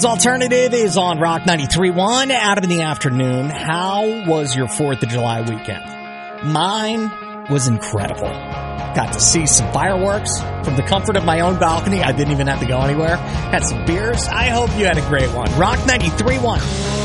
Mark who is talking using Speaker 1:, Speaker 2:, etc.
Speaker 1: Alternative is on Rock 93.1, Adam in the afternoon. How was your 4th of July weekend? Mine was incredible. Got to see some fireworks from the comfort of my own balcony. I didn't even have to go anywhere. Had some beers. I hope you had a great one. Rock 93.1.